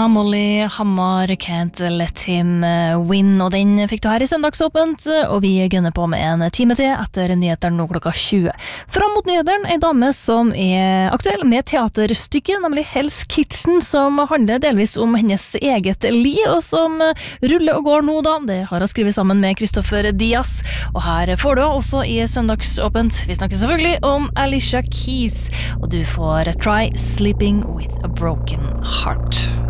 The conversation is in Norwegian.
var Molly Hammar, Can't Let Him Win, og den fikk du her i Søndagsåpent, og vi gønner på med en time til etter nyheteren nå klokka 20. Fram mot nyheteren, en dame som aktuell med teaterstykket, nemlig Hell's Kitchen, som handler delvis om hennes eget liv, og som ruller og går nå da. Det har hun skrevet sammen med Christopher Diaz, og her får du også i Søndagsåpent. Vi snakker selvfølgelig om Alicia Keys, og du får Try Sleeping with a Broken Heart.